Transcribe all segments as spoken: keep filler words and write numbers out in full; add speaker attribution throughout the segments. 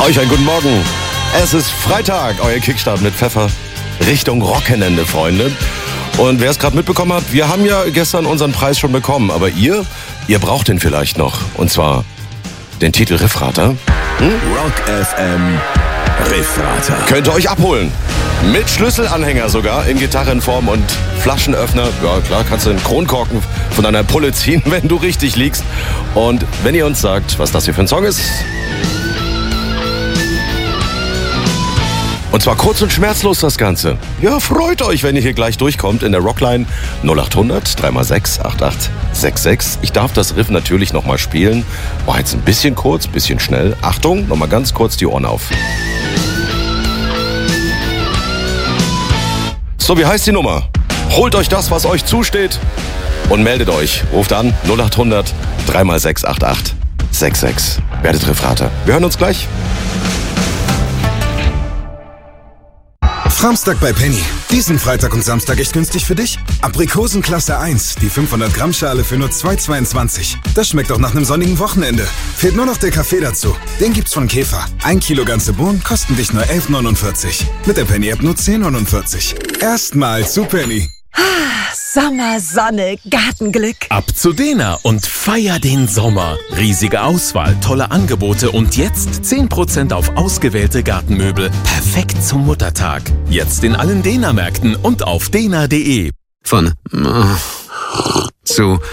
Speaker 1: Euch einen guten Morgen. Es ist Freitag, euer Kickstart mit Pfeffer Richtung Wochenende, Freunde. Und wer es gerade mitbekommen hat, wir haben ja gestern unseren Preis schon bekommen. Aber ihr, ihr braucht den vielleicht noch. Und zwar den Titel Riffrater. Hm?
Speaker 2: Rock F M Riffrater.
Speaker 1: Könnt ihr euch abholen. Mit Schlüsselanhänger sogar, in Gitarrenform und Flaschenöffner. Ja klar, kannst du einen Kronkorken von deiner Pulle ziehen, wenn du richtig liegst. Und wenn ihr uns sagt, was das hier für ein Song ist. Und zwar kurz und schmerzlos das Ganze. Ja, freut euch, wenn ihr hier gleich durchkommt in der Rockline null acht hundert drei mal sechs acht acht sechs sechs. Ich darf das Riff natürlich nochmal spielen. War jetzt ein bisschen kurz, bisschen schnell. Achtung, nochmal ganz kurz die Ohren auf. So, wie heißt die Nummer? Holt euch das, was euch zusteht und meldet euch. Ruft an null acht hundert drei mal sechs acht acht sechs sechs. Werdet Riffrater. Wir hören uns gleich.
Speaker 3: Samstag bei Penny. Diesen Freitag und Samstag echt günstig für dich? Aprikosen Klasse eins, die fünfhundert Gramm Schale für nur zwei Euro zweiundzwanzig. Das schmeckt doch nach einem sonnigen Wochenende. Fehlt nur noch der Kaffee dazu. Den gibt's von Käfer. Ein Kilo ganze Bohnen kosten dich nur elf neunundvierzig. Mit der Penny-App nur zehn neunundvierzig. Erstmal zu Penny.
Speaker 4: Sommer, Sonne, Gartenglück.
Speaker 5: Ab zu Dena und feier den Sommer. Riesige Auswahl, tolle Angebote und jetzt zehn Prozent auf ausgewählte Gartenmöbel. Perfekt zum Muttertag. Jetzt in allen Dena-Märkten und auf dena punkt de.
Speaker 6: Von zu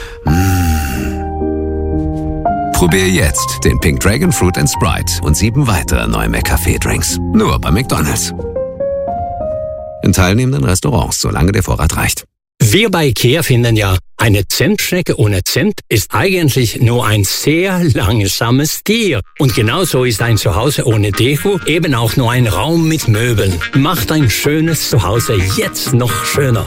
Speaker 6: Probier jetzt den Pink Dragon Fruit and Sprite und sieben weitere neue McCafé-Drinks. Nur bei McDonald's. In teilnehmenden Restaurants, solange der Vorrat reicht.
Speaker 7: Wir bei IKEA finden ja, eine Zentschnecke ohne Zimt ist eigentlich nur ein sehr langsames Tier. Und genauso ist ein Zuhause ohne Deko eben auch nur ein Raum mit Möbeln. Macht ein schönes Zuhause jetzt noch schöner.